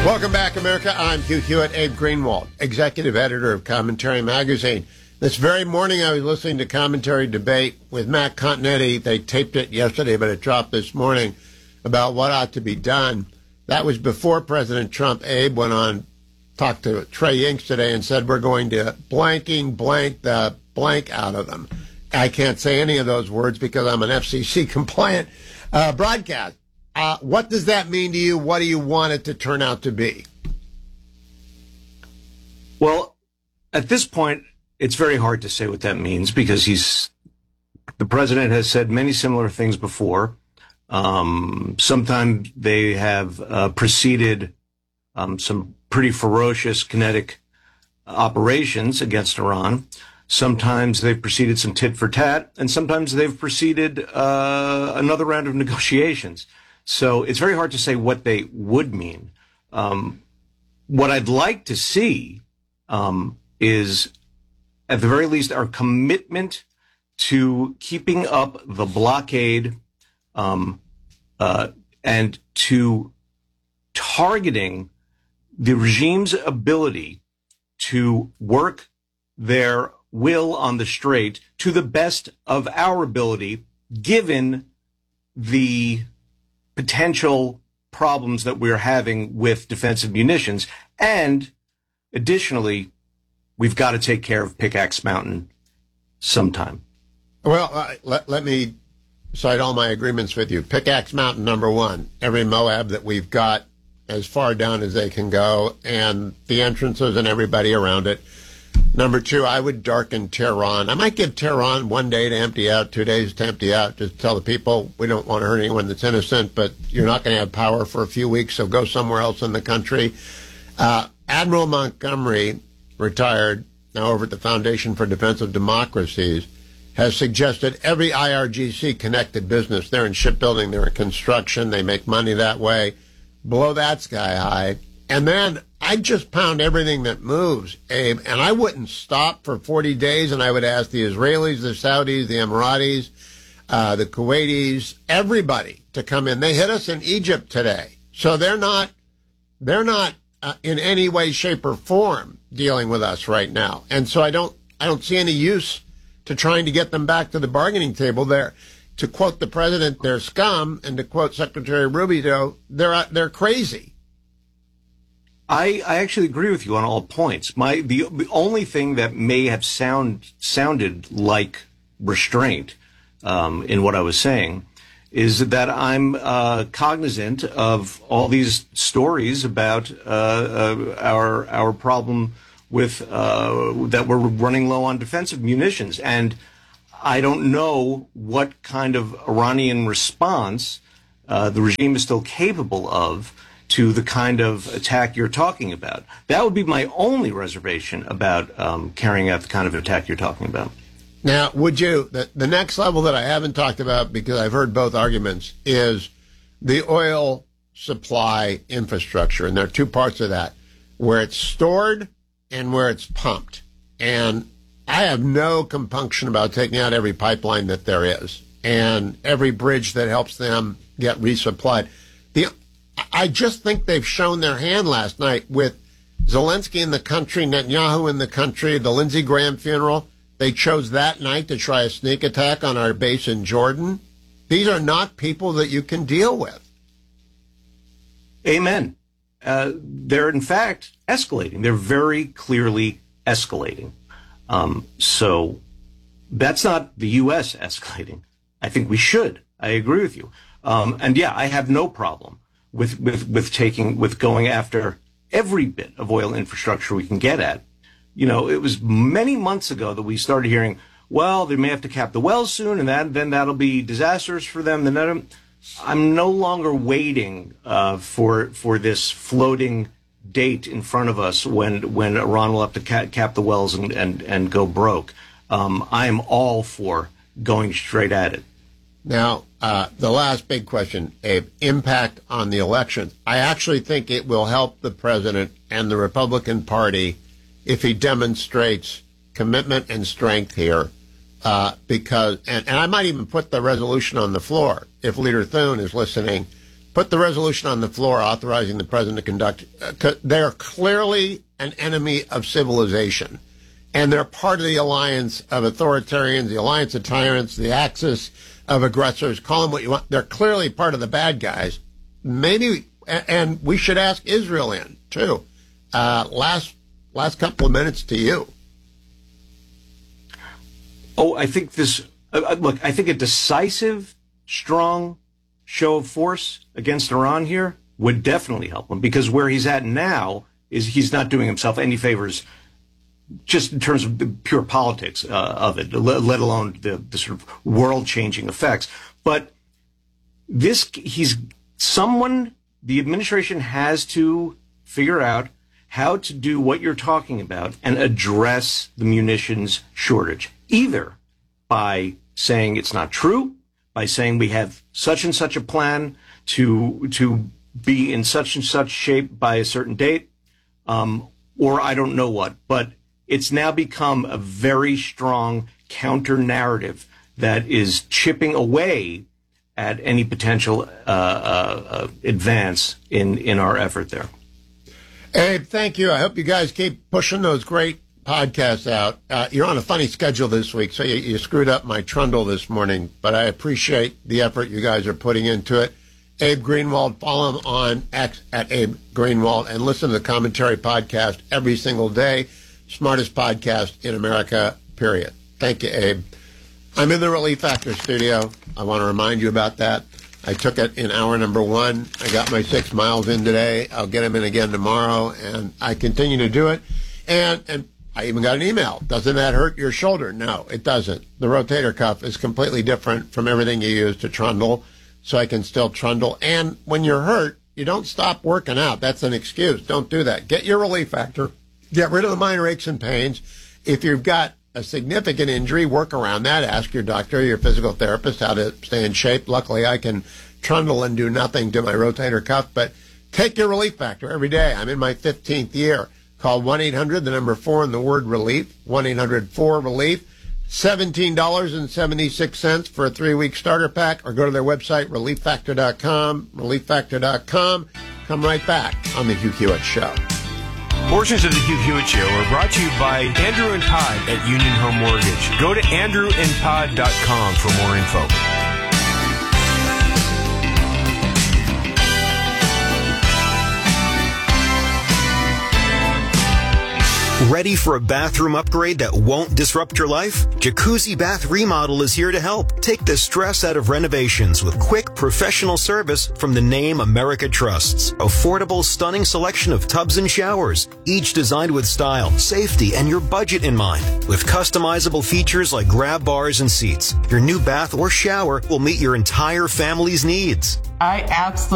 Welcome back, America. I'm Hugh Hewitt, Abe Greenwald, executive editor of Commentary Magazine. This very morning, I was listening to Commentary Debate with Matt Continetti. They taped it yesterday, but it dropped this morning, about what ought to be done. That was before President Trump. Abe went on, talked to Trey Yingst today and said, we're going to blank the blank out of them. I can't say any of those words because I'm an FCC compliant broadcast. What does that mean to you? What do you want it to turn out to be? Well, at this point, it's very hard to say what that means because the president has said many similar things before. Sometimes they have preceded some pretty ferocious kinetic operations against Iran. Sometimes they've preceded some tit for tat, and sometimes they've preceded another round of negotiations. So it's very hard to say what they would mean. What I'd like to see is, at the very least, our commitment to keeping up the blockade and to targeting the regime's ability to work their will on the straight to the best of our ability, given the potential problems that we're having with defensive munitions. And additionally, we've got to take care of Pickaxe Mountain sometime. Well, let me cite all my agreements with you. Pickaxe Mountain, number one. Every Moab that we've got as far down as they can go, and the entrances and everybody around it. Number two, I would darken Tehran. I might give Tehran 1 day to empty out, 2 days to empty out. Just tell the people we don't want to hurt anyone that's innocent, but you're not going to have power for a few weeks, so go somewhere else in the country. Admiral Montgomery, retired, now over at the Foundation for Defense of Democracies, has suggested every IRGC-connected business, they're in shipbuilding, they're in construction, they make money that way, blow that sky high. And then I'd just pound everything that moves, Abe, and I wouldn't stop for 40 days, and I would ask the Israelis, the Saudis, the Emiratis, the Kuwaitis, everybody to come in. They hit us in Egypt today, so they're not in any way, shape, or form dealing with us right now. And so I don't see any use to trying to get them back to the bargaining table there. To quote the president, they're scum, and to quote Secretary Rubio, they're crazy. I actually agree with you on all points. The only thing that may have sounded like restraint in what I was saying is that I'm cognizant of all these stories about our problem with that we're running low on defensive munitions, and I don't know what kind of Iranian response the regime is still capable of to the kind of attack you're talking about. That would be my only reservation about carrying out the kind of attack you're talking about. Now, would you, the next level that I haven't talked about because I've heard both arguments is the oil supply infrastructure. And there are two parts of that, where it's stored and where it's pumped. And I have no compunction about taking out every pipeline that there is and every bridge that helps them get resupplied. I just think they've shown their hand last night with Zelensky in the country, Netanyahu in the country, the Lindsey Graham funeral. They chose that night to try a sneak attack on our base in Jordan. These are not people that you can deal with. Amen. They're, in fact, escalating. They're very clearly escalating. So that's not the U.S. escalating. I think we should. I agree with you. And yeah, I have no problem with going after every bit of oil infrastructure we can get at. You know, it was many months ago that we started hearing, well, they may have to cap the wells soon, and then that'll be disastrous for them. I'm no longer waiting for this floating date in front of us when Iran will have to cap the wells and go broke. I am all for going straight at it. Now, the last big question, Abe, impact on the election. I actually think it will help the president and the Republican Party if he demonstrates commitment and strength here, because, and I might even put the resolution on the floor if Leader Thune is listening, put the resolution on the floor authorizing the president to conduct. They are clearly an enemy of civilization, and they're part of the alliance of authoritarians, the alliance of tyrants, the axis of aggressors. Call them what you want. They're clearly part of the bad guys. Maybe, and we should ask Israel in too. Last couple of minutes to you. Oh, I think this. Look, I think a decisive, strong show of force against Iran here would definitely help him, because where he's at now is he's not doing himself any favors, just in terms of the pure politics of it, let alone the sort of world-changing effects. But the administration has to figure out how to do what you're talking about and address the munitions shortage, either by saying it's not true, by saying we have such and such a plan to be in such and such shape by a certain date, or I don't know what. But it's now become a very strong counter narrative that is chipping away at any potential advance in our effort there. Abe, thank you. I hope you guys keep pushing those great podcasts out. You're on a funny schedule this week, so you screwed up my trundle this morning, but I appreciate the effort you guys are putting into it. Abe Greenwald, follow him on X at Abe Greenwald, and listen to the Commentary podcast every single day. Smartest podcast in America, period. Thank you, Abe. I'm in the Relief Factor studio. I want to remind you about that. I took it in hour number 1. I got my 6 miles in today. I'll get them in again tomorrow, and I continue to do it. And I even got an email. Doesn't that hurt your shoulder? No, it doesn't. The rotator cuff is completely different from everything you use to trundle, so I can still trundle. And when you're hurt, you don't stop working out. That's an excuse. Don't do that. Get your Relief Factor. Get rid of the minor aches and pains. If you've got a significant injury, work around that. Ask your doctor, your physical therapist, how to stay in shape. Luckily, I can trundle and do nothing to my rotator cuff, but take your Relief Factor every day. I'm in my 15th year. Call 1-800, the number 4 and the word relief, 1-800-4-RELIEF, $17.76 for a 3-week starter pack, or go to their website, relieffactor.com, relieffactor.com. Come right back on the Hugh Hewitt Show. Portions of the Hugh Hewitt Show are brought to you by Andrew and Todd at Union Home Mortgage. Go to andrewandtodd.com for more info. Ready for a bathroom upgrade that won't disrupt your life? Jacuzzi Bath Remodel is here to help. Take the stress out of renovations with quick, professional service from the name America trusts. Affordable, stunning selection of tubs and showers, each designed with style, safety, and your budget in mind. With customizable features like grab bars and seats, your new bath or shower will meet your entire family's needs. I absolutely